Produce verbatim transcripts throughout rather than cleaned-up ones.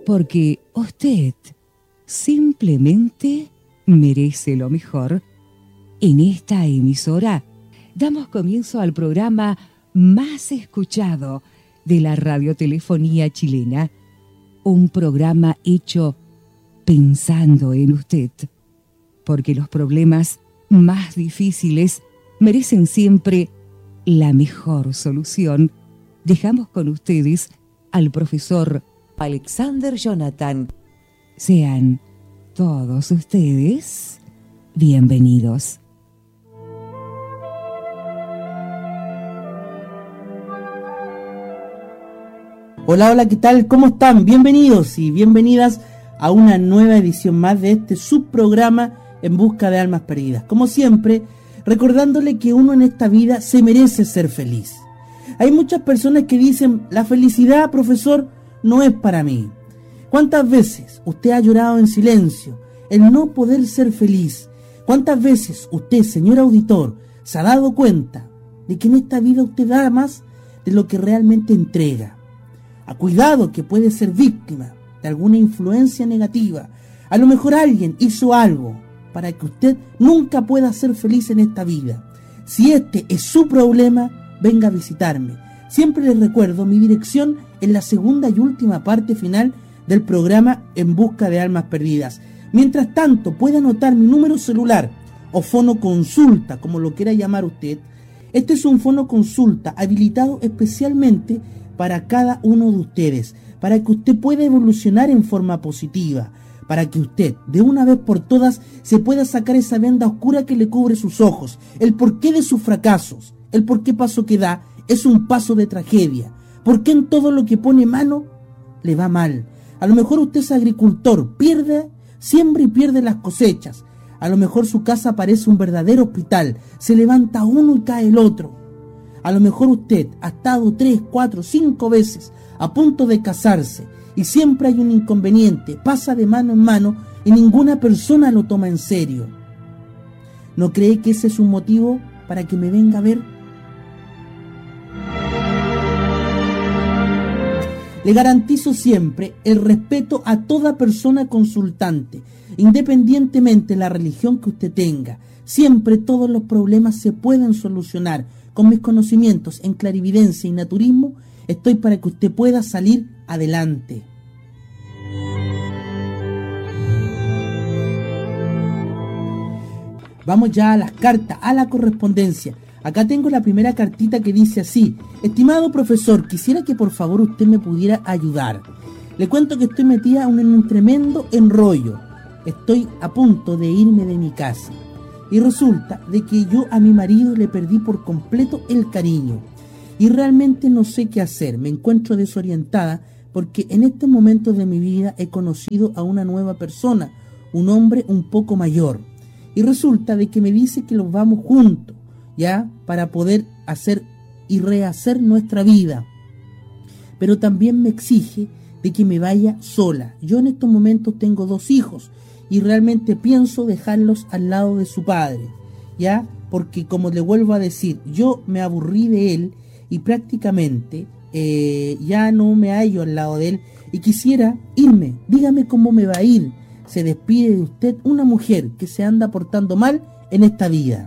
porque usted simplemente merece lo mejor. En esta emisora damos comienzo al programa más escuchado de la radiotelefonía chilena, un programa hecho pensando en usted, porque los problemas más difíciles merecen siempre la mejor solución. Dejamos con ustedes al profesor Alexander Jonathan. Sean todos ustedes bienvenidos. Hola, hola, ¿qué tal? ¿Cómo están? Bienvenidos y bienvenidas a una nueva edición más de este subprograma En Busca de Almas Perdidas. Como siempre, recordándole que uno en esta vida se merece ser feliz. Hay muchas personas que dicen, la felicidad, profesor, no es para mí. ¿Cuántas veces usted ha llorado en silencio el no poder ser feliz? ¿Cuántas veces usted, señor auditor, se ha dado cuenta de que en esta vida usted da más de lo que realmente entrega? A cuidado, que puede ser víctima de alguna influencia negativa. A lo mejor alguien hizo algo para que usted nunca pueda ser feliz en esta vida. Si este es su problema, venga a visitarme. Siempre les recuerdo mi dirección en la segunda y última parte final del programa En Busca de Almas Perdidas. Mientras tanto, puede anotar mi número celular o fono consulta, como lo quiera llamar usted. Este es un fono consulta habilitado especialmente para cada uno de ustedes, para que usted pueda evolucionar en forma positiva, para que usted, de una vez por todas, se pueda sacar esa venda oscura que le cubre sus ojos, el porqué de sus fracasos, el por qué paso que da es un paso de tragedia, por qué en todo lo que pone mano le va mal. A lo mejor usted es agricultor, pierde, siembra y pierde las cosechas. A lo mejor su casa parece un verdadero hospital, se levanta uno y cae el otro. A lo mejor usted ha estado tres, cuatro, cinco veces a punto de casarse y siempre hay un inconveniente, pasa de mano en mano y ninguna persona lo toma en serio. ¿No cree que ese es un motivo para que me venga a ver? Le garantizo siempre el respeto a toda persona consultante, independientemente de la religión que usted tenga. Siempre todos los problemas se pueden solucionar. Con mis conocimientos en clarividencia y naturismo, estoy para que usted pueda salir adelante. Vamos ya a las cartas, a la correspondencia. Acá tengo la primera cartita que dice así: estimado profesor, quisiera que por favor usted me pudiera ayudar. Le cuento que estoy metida en un tremendo enrollo. Estoy a punto de irme de mi casa. Y resulta de que yo a mi marido le perdí por completo el cariño. Y realmente no sé qué hacer. Me encuentro desorientada porque en este momento de mi vida he conocido a una nueva persona, un hombre un poco mayor. Y resulta de que me dice que los vamos juntos, ¿ya? Para poder hacer y rehacer nuestra vida. Pero también me exige de que me vaya sola. Yo en estos momentos tengo dos hijos y realmente pienso dejarlos al lado de su padre, ¿ya? Porque como le vuelvo a decir, yo me aburrí de él y prácticamente eh, ya no me hallo al lado de él y quisiera irme. Dígame cómo me va a ir. Se despide de usted una mujer que se anda portando mal en esta vida.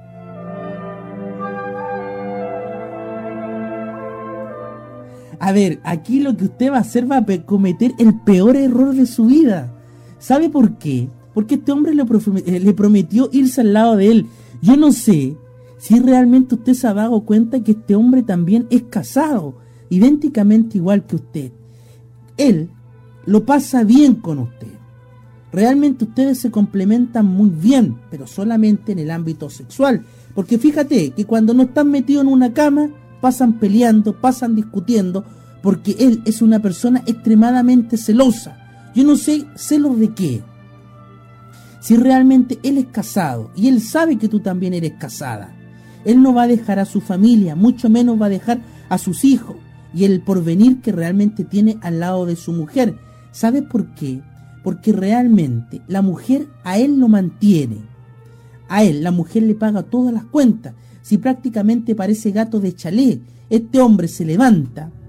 A ver, aquí lo que usted va a hacer va a cometer el peor error de su vida. ¿Sabe por qué? Porque este hombre le, le prometió irse al lado de él. Yo no sé si realmente usted se ha dado cuenta que este hombre también es casado, idénticamente igual que usted. Él lo pasa bien con usted. Realmente ustedes se complementan muy bien, pero solamente en el ámbito sexual. Porque fíjate que cuando no están metidos en una cama, pasan peleando, pasan discutiendo, porque él es una persona extremadamente celosa. Yo no sé celos de qué. Si realmente él es casado y él sabe que tú también eres casada, él no va a dejar a su familia, mucho menos va a dejar a sus hijos y el porvenir que realmente tiene al lado de su mujer. ¿Sabe por qué? Porque realmente la mujer a él lo mantiene. A él la mujer le paga todas las cuentas. Si prácticamente parece gato de chalet, este hombre se levanta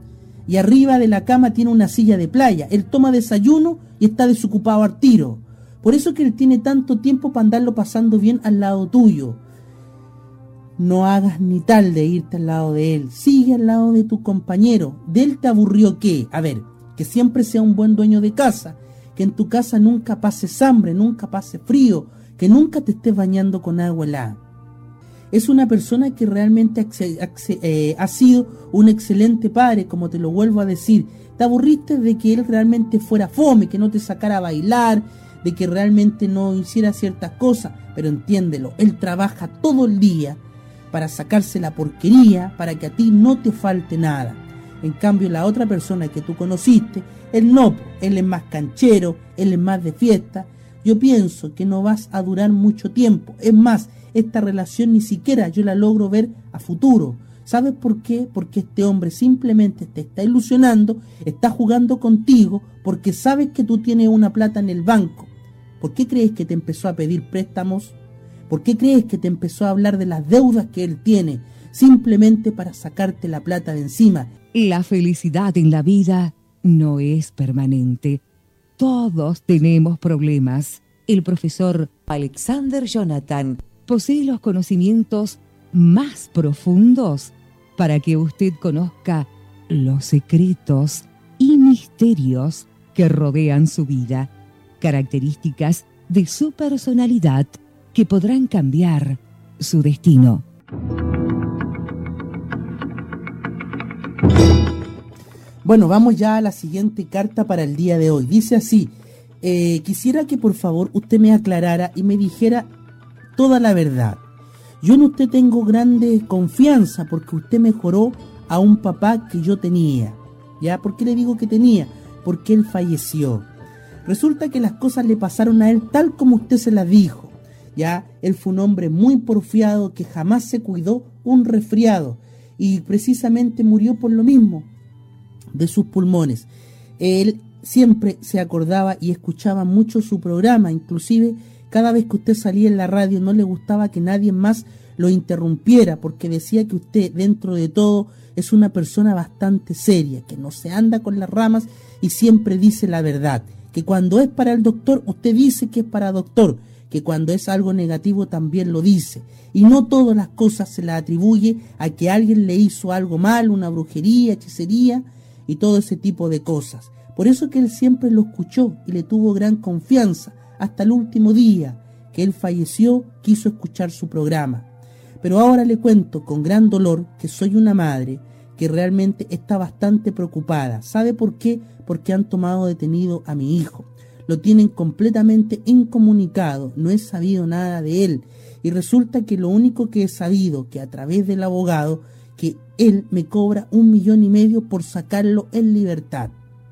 y arriba de la cama tiene una silla de playa. Él toma desayuno y está desocupado al tiro. Por eso que él tiene tanto tiempo para andarlo pasando bien al lado tuyo. No hagas ni tal de irte al lado de él. Sigue al lado de tu compañero. ¿De él te aburrió qué? A ver, que siempre sea un buen dueño de casa. Que en tu casa nunca pases hambre, nunca pase frío. Que nunca te estés bañando con agua helada. Es una persona que realmente eh, ha sido un excelente padre, como te lo vuelvo a decir. Te aburriste de que él realmente fuera fome, que no te sacara a bailar, de que realmente no hiciera ciertas cosas. Pero entiéndelo, él trabaja todo el día para sacarse la porquería, para que a ti no te falte nada. En cambio, la otra persona que tú conociste, él no, él es más canchero, él es más de fiesta. Yo pienso que no vas a durar mucho tiempo. Es más, esta relación ni siquiera yo la logro ver a futuro. ¿Sabes por qué? Porque este hombre simplemente te está ilusionando, está jugando contigo, porque sabes que tú tienes una plata en el banco. ¿Por qué crees que te empezó a pedir préstamos? ¿Por qué crees que te empezó a hablar de las deudas que él tiene? Simplemente para sacarte la plata de encima. La felicidad en la vida no es permanente. Todos tenemos problemas. El profesor Alexander Jonathan posee los conocimientos más profundos para que usted conozca los secretos y misterios que rodean su vida, características de su personalidad que podrán cambiar su destino. Bueno, vamos ya a la siguiente carta para el día de hoy. Dice así: eh, quisiera que por favor usted me aclarara y me dijera toda la verdad. Yo en usted tengo grande confianza porque usted mejoró a un papá que yo tenía. ¿Ya? ¿Por qué le digo que tenía? Porque él falleció. Resulta que las cosas le pasaron a él tal como usted se las dijo. Ya, él fue un hombre muy porfiado que jamás se cuidó un resfriado y precisamente murió por lo mismo de sus pulmones. Él siempre se acordaba y escuchaba mucho su programa, inclusive cada vez que usted salía en la radio no le gustaba que nadie más lo interrumpiera porque decía que usted dentro de todo es una persona bastante seria, que no se anda con las ramas y siempre dice la verdad, que cuando es para el doctor usted dice que es para doctor, que cuando es algo negativo también lo dice, y no todas las cosas se las atribuye a que alguien le hizo algo mal, una brujería, hechicería y todo ese tipo de cosas. Por eso que él siempre lo escuchó y le tuvo gran confianza hasta el último día que él falleció, quiso escuchar su programa. Pero ahora le cuento con gran dolor que soy una madre que realmente está bastante preocupada. ¿Sabe por qué? Porque han tomado detenido a mi hijo. Lo tienen completamente incomunicado, no he sabido nada de él. Y resulta que lo único que he sabido, que a través del abogado, que él me cobra un millón y medio por sacarlo en libertad.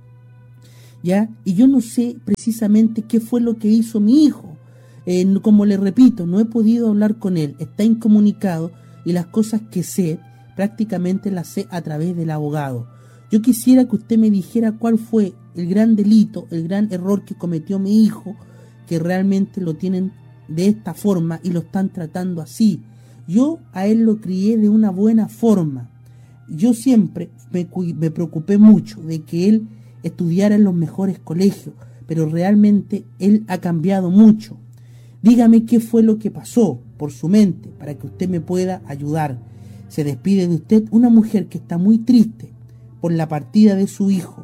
¿Ya? Y yo no sé precisamente qué fue lo que hizo mi hijo. Eh, como le repito, no he podido hablar con él, está incomunicado y las cosas que sé, prácticamente las sé a través del abogado. Yo quisiera que usted me dijera cuál fue el gran delito, el gran error que cometió mi hijo, que realmente lo tienen de esta forma y lo están tratando así. Yo a él lo crié de una buena forma. Yo siempre me, me preocupé mucho de que él estudiara en los mejores colegios, pero realmente él ha cambiado mucho. Dígame qué fue lo que pasó por su mente para que usted me pueda ayudar. Se despide de usted una mujer que está muy triste por la partida de su hijo.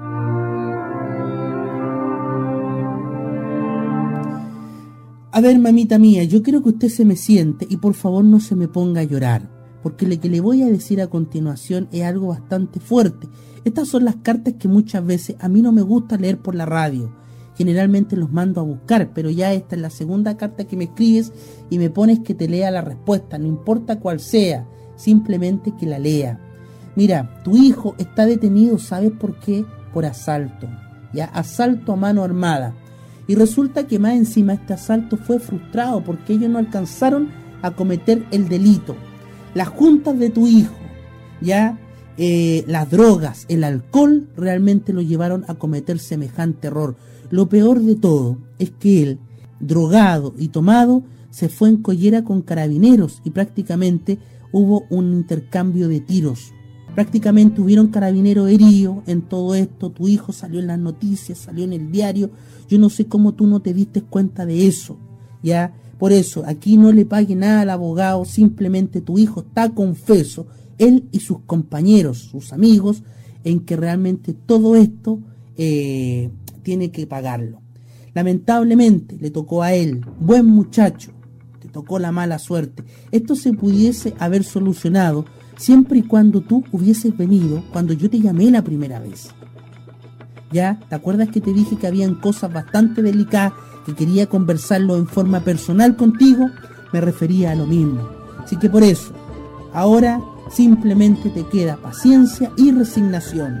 A ver, mamita mía, yo quiero que usted se me siente y por favor no se me ponga a llorar, porque lo que le voy a decir a continuación es algo bastante fuerte. Estas son las cartas que muchas veces a mí no me gusta leer por la radio. Generalmente los mando a buscar, pero ya esta es la segunda carta que me escribes y me pones que te lea la respuesta, no importa cuál sea, simplemente que la lea. Mira, tu hijo está detenido, ¿sabes por qué? Por asalto, ya, asalto a mano armada. Y resulta que más encima este asalto fue frustrado porque ellos no alcanzaron a cometer el delito. Las juntas de tu hijo, ya, eh, las drogas, el alcohol, realmente lo llevaron a cometer semejante error. Lo peor de todo es que él, drogado y tomado, se fue en collera con carabineros y prácticamente hubo un intercambio de tiros. Prácticamente hubieron carabineros heridos en todo esto, tu hijo salió en las noticias, salió en el diario, yo no sé cómo tú no te diste cuenta de eso, ¿ya? Por eso, aquí no le pague nada al abogado, simplemente tu hijo está confeso, él y sus compañeros, sus amigos, en que realmente todo esto eh, tiene que pagarlo. Lamentablemente le tocó a él, buen muchacho, te tocó la mala suerte. Esto se pudiese haber solucionado siempre y cuando tú hubieses venido cuando yo te llamé la primera vez. ¿Ya? ¿Te acuerdas que te dije que habían cosas bastante delicadas que quería conversarlo en forma personal contigo? Me refería a lo mismo. Así que por eso, ahora simplemente te queda paciencia y resignación.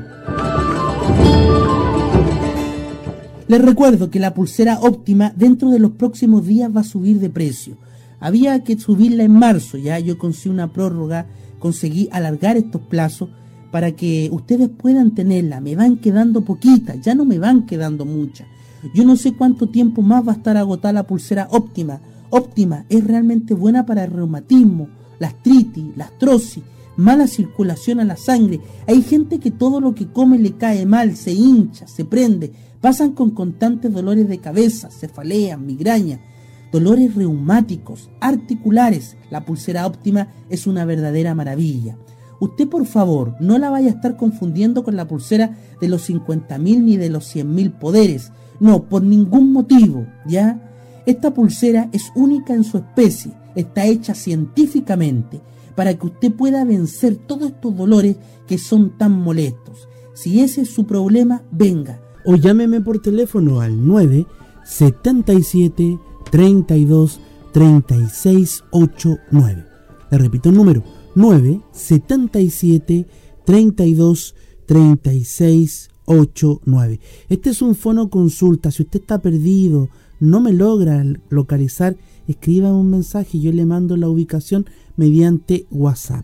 Les recuerdo que la pulsera óptima dentro de los próximos días va a subir de precio. Había que subirla en marzo, ya yo conseguí una prórroga, conseguí alargar estos plazos para que ustedes puedan tenerla. Me van quedando poquitas, ya no me van quedando muchas. Yo no sé cuánto tiempo más va a estar agotada la pulsera óptima. Óptima es realmente buena para el reumatismo, la artritis, la artrosis, mala circulación a la sangre. Hay gente que todo lo que come le cae mal, se hincha, se prende, pasan con constantes dolores de cabeza, cefaleas, migraña, dolores reumáticos, articulares. La pulsera óptima es una verdadera maravilla. Usted, por favor, no la vaya a estar confundiendo con la pulsera de los cincuenta mil ni de los cien mil poderes. No, por ningún motivo, ¿ya? Esta pulsera es única en su especie, está hecha científicamente para que usted pueda vencer todos estos dolores que son tan molestos. Si ese es su problema, venga. O llámeme por teléfono al nueve setenta y siete treinta y dos treinta y seis ochenta y nueve. Le repito el número, nueve setenta y siete treinta y dos treinta y seis ochenta y nueve. Este es un fono consulta. Si usted está perdido, no me logra localizar, escriba un mensaje y yo le mando la ubicación mediante WhatsApp.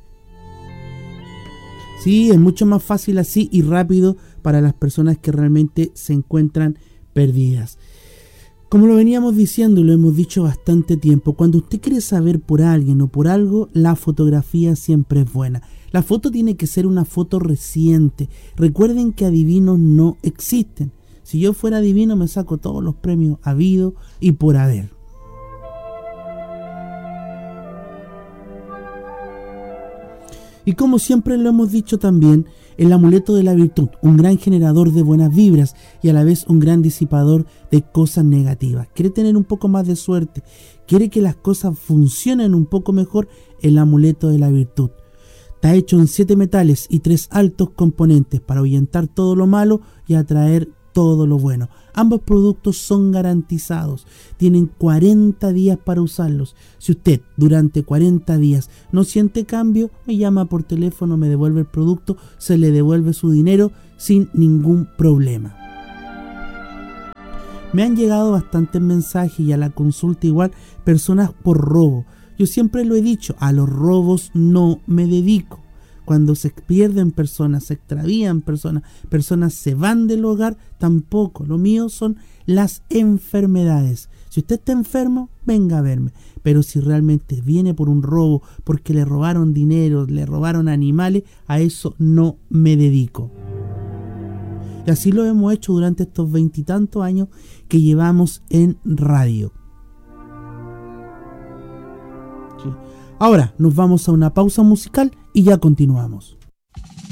Sí, es mucho más fácil así y rápido para las personas que realmente se encuentran perdidas. Como lo veníamos diciendo y lo hemos dicho bastante tiempo, cuando usted quiere saber por alguien o por algo, la fotografía siempre es buena. La foto tiene que ser una foto reciente. Recuerden que adivinos no existen. Si yo fuera adivino me saco todos los premios habido y por haber. Y como siempre lo hemos dicho también, el amuleto de la virtud, un gran generador de buenas vibras y a la vez un gran disipador de cosas negativas. ¿Quiere tener un poco más de suerte? ¿Quiere que las cosas funcionen un poco mejor? El amuleto de la virtud. Está hecho en siete metales y tres altos componentes para ahuyentar todo lo malo y atraer todo lo bueno. Ambos productos son garantizados. Tienen cuarenta días para usarlos. Si usted durante cuarenta días no siente cambio, me llama por teléfono, me devuelve el producto, se le devuelve su dinero sin ningún problema. Me han llegado bastantes mensajes y a la consulta igual personas por robo. Yo siempre lo he dicho, a los robos no me dedico. Cuando se pierden personas, se extravían personas, personas se van del hogar, tampoco. Lo mío son las enfermedades. Si usted está enfermo, venga a verme. Pero si realmente viene por un robo, porque le robaron dinero, le robaron animales, a eso no me dedico. Y así lo hemos hecho durante estos veintitantos años que llevamos en radio. Sí. Ahora nos vamos a una pausa musical y ya continuamos.